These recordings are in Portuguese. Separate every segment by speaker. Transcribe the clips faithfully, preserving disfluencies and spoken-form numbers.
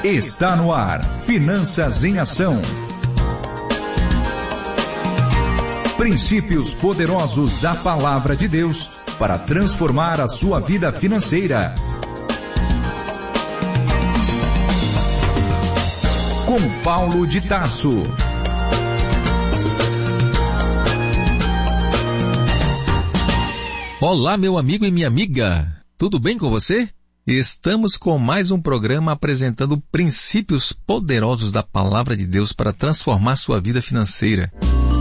Speaker 1: Está no ar, Finanças em Ação. Princípios poderosos da Palavra de Deus para transformar a sua vida financeira. Com Paulo de Tarso.
Speaker 2: Olá, meu amigo e minha amiga. Tudo bem com você? Estamos com mais um programa apresentando princípios poderosos da Palavra de Deus para transformar sua vida financeira.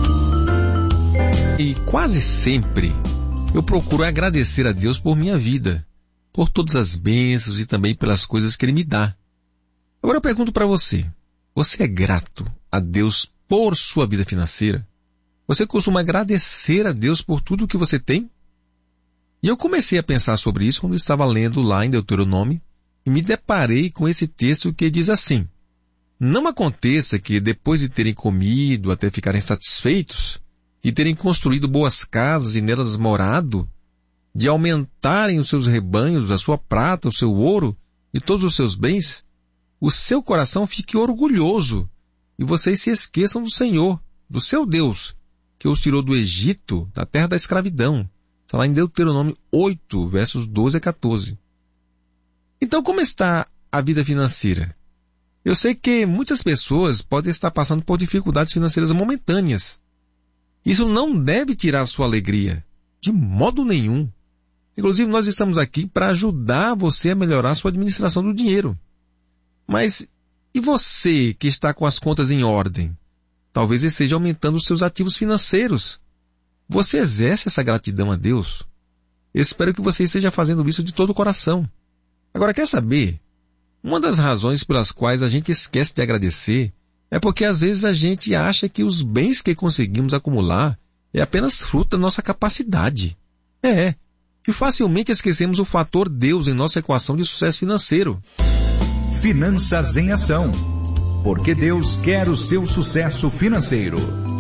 Speaker 2: E quase sempre eu procuro agradecer a Deus por minha vida, por todas as bênçãos e também pelas coisas que Ele me dá. Agora eu pergunto para você, você é grato a Deus por sua vida financeira? Você costuma agradecer a Deus por tudo que você tem? E eu comecei a pensar sobre isso quando estava lendo lá em Deuteronômio e me deparei com esse texto que diz assim: não aconteça que depois de terem comido até ficarem satisfeitos, de terem construído boas casas e nelas morado, de aumentarem os seus rebanhos, a sua prata, o seu ouro e todos os seus bens, o seu coração fique orgulhoso e vocês se esqueçam do Senhor, do seu Deus, que os tirou do Egito, da terra da escravidão. Está lá em Deuteronômio oito, versos doze a quatorze. Então, como está a vida financeira? Eu sei que muitas pessoas podem estar passando por dificuldades financeiras momentâneas. Isso não deve tirar a sua alegria, de modo nenhum. Inclusive, nós estamos aqui para ajudar você a melhorar a sua administração do dinheiro. Mas, e você que está com as contas em ordem? Talvez esteja aumentando os seus ativos financeiros. Você exerce essa gratidão a Deus? Espero que você esteja fazendo isso de todo o coração. Agora, quer saber? Uma das razões pelas quais a gente esquece de agradecer é porque às vezes a gente acha que os bens que conseguimos acumular é apenas fruto da nossa capacidade. É, e facilmente esquecemos o fator Deus em nossa equação de sucesso financeiro.
Speaker 1: Finanças em Ação. Porque Deus quer o seu sucesso financeiro.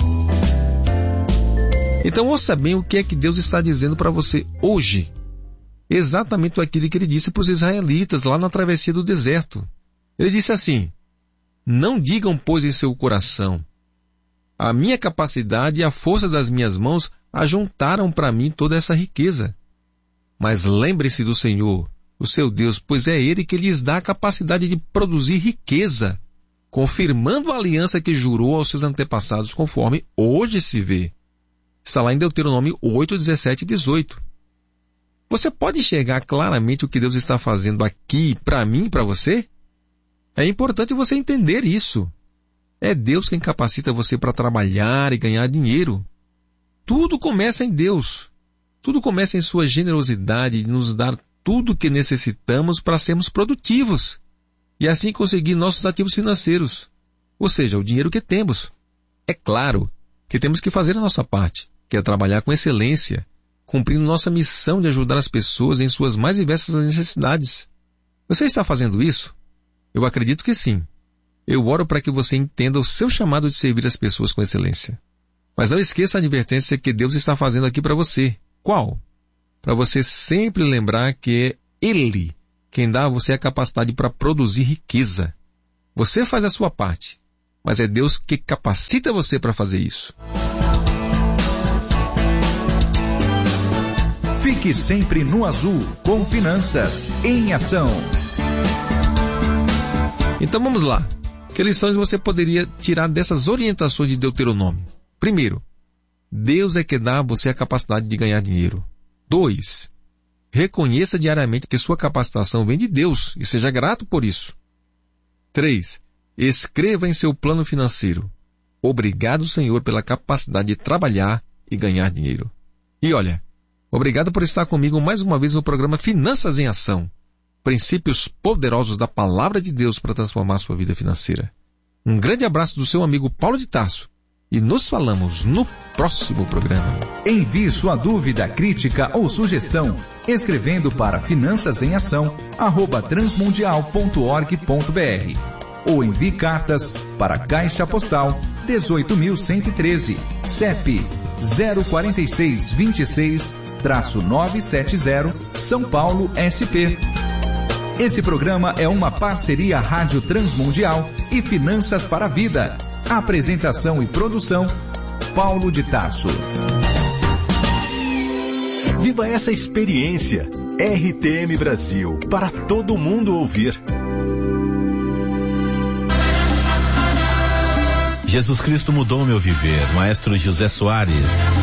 Speaker 2: Então ouça bem o que é que Deus está dizendo para você hoje. Exatamente aquilo que Ele disse para os israelitas lá na travessia do deserto. Ele disse assim: não digam, pois, em seu coração, a minha capacidade e a força das minhas mãos ajuntaram para mim toda essa riqueza. Mas lembre-se do Senhor, o seu Deus, pois é Ele que lhes dá a capacidade de produzir riqueza, confirmando a aliança que jurou aos seus antepassados, conforme hoje se vê. Está lá em Deuteronômio oito, dezessete e dezoito. Você pode enxergar claramente o que Deus está fazendo aqui para mim e para você? É importante você entender isso. É Deus quem capacita você para trabalhar e ganhar dinheiro. Tudo começa em Deus. Tudo começa em sua generosidade de nos dar tudo o que necessitamos para sermos produtivos e assim conseguir nossos ativos financeiros, ou seja, o dinheiro que temos. É claro que temos que fazer a nossa parte, que é trabalhar com excelência, cumprindo nossa missão de ajudar as pessoas em suas mais diversas necessidades. Você está fazendo isso? Eu acredito que sim. Eu oro para que você entenda o seu chamado de servir as pessoas com excelência. Mas não esqueça a advertência que Deus está fazendo aqui para você. Qual? Para você sempre lembrar que é Ele quem dá a você a capacidade para produzir riqueza. Você faz a sua parte, mas é Deus que capacita você para fazer isso.
Speaker 1: Fique sempre no azul com Finanças em Ação.
Speaker 2: Então vamos lá. Que lições você poderia tirar dessas orientações de Deuteronômio? Primeiro, Deus é que dá a você a capacidade de ganhar dinheiro. Dois, reconheça diariamente que sua capacitação vem de Deus e seja grato por isso. Três, escreva em seu plano financeiro: obrigado, Senhor, pela capacidade de trabalhar e ganhar dinheiro. E olha, obrigado por estar comigo mais uma vez no programa Finanças em Ação. Princípios poderosos da Palavra de Deus para transformar sua vida financeira. Um grande abraço do seu amigo Paulo de Tarso. E nos falamos no próximo programa.
Speaker 1: Envie sua dúvida, crítica ou sugestão escrevendo para finanças em ação arroba transmundial ponto org ponto br ou envie cartas para Caixa Postal dezoito mil cento e treze, C E P zero quatro seis dois seis, novecentos e setenta, São Paulo, S P. Esse programa é uma parceria Rádio Transmundial e Finanças para a Vida. Apresentação e produção, Paulo de Tarso.
Speaker 3: Viva essa experiência. R T M Brasil, para todo mundo ouvir.
Speaker 4: Jesus Cristo mudou meu viver. Maestro José Soares.